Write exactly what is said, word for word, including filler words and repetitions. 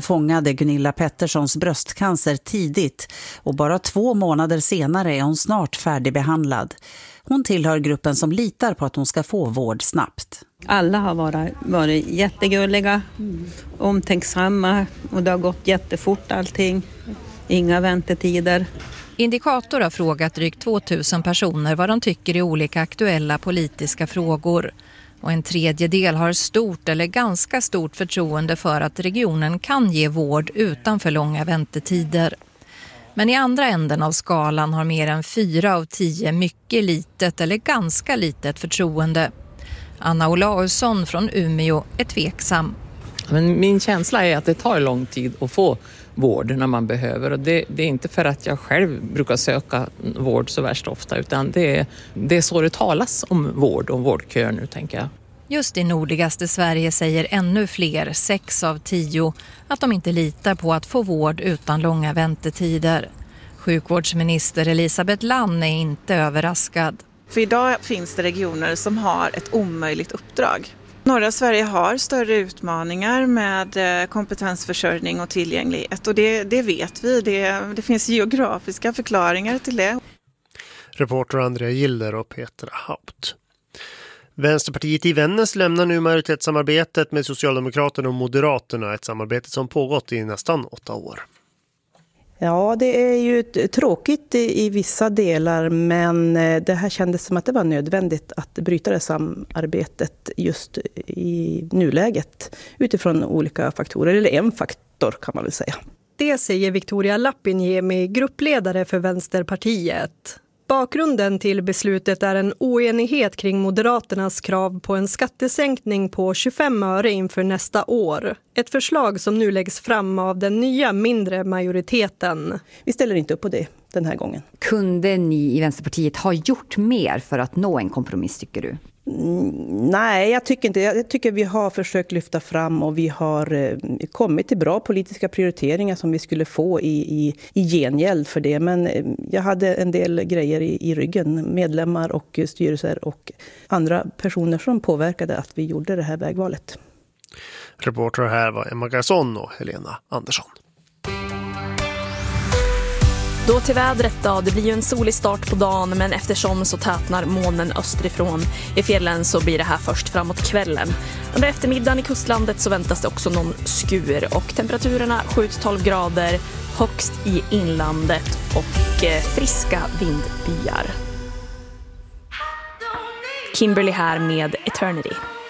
fångade Gunilla Petterssons bröstcancer tidigt och bara två månader senare är hon snart färdigbehandlad. Hon tillhör gruppen som litar på att hon ska få vård snabbt. Alla har varit, varit jättegulliga, mm. omtänksamma och det har gått jättefort allting. Inga väntetider. Indikator har frågat drygt tvåtusen personer vad de tycker i olika aktuella politiska frågor. Och en tredjedel har stort eller ganska stort förtroende för att regionen kan ge vård utan för långa väntetider. Men i andra änden av skalan har mer än fyra av tio mycket litet eller ganska litet förtroende. Anna Olausson från Umeå är tveksam. Men min känsla är att det tar lång tid att få vård när man behöver. Och det, det är inte för att jag själv brukar söka vård så värst ofta, utan det är, det är så det talas om vård och vårdköer nu, tänker jag. Just i nordligaste Sverige säger ännu fler, sex av tio, att de inte litar på att få vård utan långa väntetider. Sjukvårdsminister Elisabeth Lann är inte överraskad. För idag finns det regioner som har ett omöjligt uppdrag. Norra Sverige har större utmaningar med kompetensförsörjning och tillgänglighet, och det, det vet vi. Det, det finns geografiska förklaringar till det. Reporter Andrea Giller och Petra Haupt. Vänsterpartiet i Vännäs lämnar nu majoritetssamarbetet med Socialdemokraterna och Moderaterna, ett samarbete som pågått i nästan åtta år. Ja, det är ju tråkigt i vissa delar, men det här kändes som att det var nödvändigt att bryta det samarbetet just i nuläget utifrån olika faktorer, eller en faktor kan man väl säga. Det säger Victoria Lappinjemi, gruppledare för Vänsterpartiet. Bakgrunden till beslutet är en oenighet kring Moderaternas krav på en skattesänkning på tjugofem öre inför nästa år. Ett förslag som nu läggs fram av den nya mindre majoriteten. Vi ställer inte upp på det den här gången. Kunde ni i Vänsterpartiet ha gjort mer för att nå en kompromiss, tycker du? Mm, nej, jag tycker inte. Jag tycker vi har försökt lyfta fram och vi har eh, kommit till bra politiska prioriteringar som vi skulle få i, i, i gengäld för det. Men eh, jag hade en del grejer i, i ryggen, medlemmar och styrelser och andra personer som påverkade att vi gjorde det här vägvalet. Reporter här var Emma Garson och Helena Andersson. Då till vädret då, det blir ju en solig start på dagen, men eftersom så tätnar molnen österifrån i fjällen så blir det här först framåt kvällen. Under eftermiddagen i kustlandet så väntas det också någon skur och temperaturerna sju till tolv grader, högst i inlandet och eh, friska vindbyar. Kimberly här med Eternity.